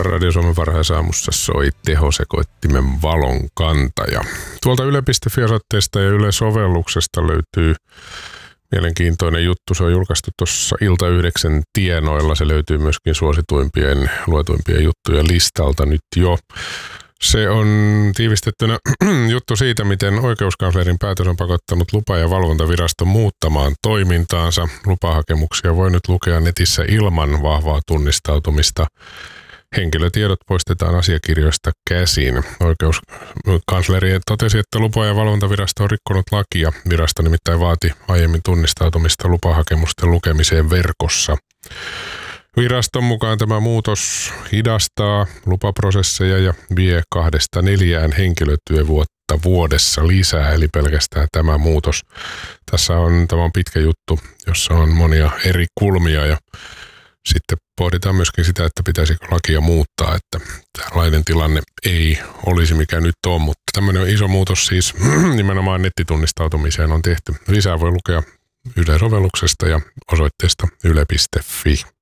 Radio Suomen parhaassa aamussa soi tehosekoittimen valonkantaja. Tuolta yle.fi-osoitteesta ja Yle-sovelluksesta löytyy mielenkiintoinen juttu. Se on julkaistu tuossa Ilta 9 tienoilla. Se löytyy myöskin suosituimpien, luetuimpien juttujen listalta nyt jo. Se on tiivistettynä juttu siitä, miten oikeuskanslerin päätös on pakottanut lupa- ja valvontaviraston muuttamaan toimintaansa. Lupahakemuksia voi nyt lukea netissä ilman vahvaa tunnistautumista. Henkilötiedot poistetaan asiakirjoista käsin. Oikeuskansleri totesi, että lupa- ja valvontavirasto on rikkonut lakia. Virasto nimittäin vaati aiemmin tunnistautumista lupahakemusten lukemiseen verkossa. Viraston mukaan tämä muutos hidastaa lupaprosesseja ja vie 2-4 henkilötyövuotta vuodessa lisää, eli pelkästään tämä muutos. Tämä on pitkä juttu, jossa on monia eri kulmia ja sitten pohditaan myöskin sitä, että pitäisikö lakia muuttaa, että tällainen tilanne ei olisi mikä nyt on, mutta tämmöinen iso muutos siis nimenomaan nettitunnistautumiseen on tehty. Lisää voi lukea Yle-sovelluksesta ja osoitteesta yle.fi.